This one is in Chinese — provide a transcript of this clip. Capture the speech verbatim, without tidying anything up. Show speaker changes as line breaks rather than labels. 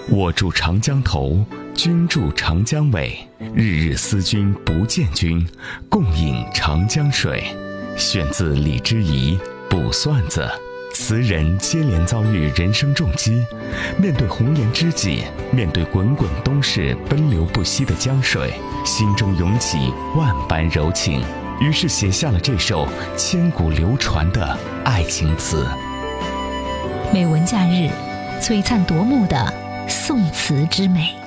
我住长江头，君住长江尾，日日思君不见君，共饮长江水。选自李之仪《卜算子》。词人接连遭遇人生重击，面对红颜知己，面对滚滚东逝奔流不息的江水，心中涌起万般柔情，于是写下了这首千古流传的爱情词。
美文假日，璀璨夺目的宋词之美。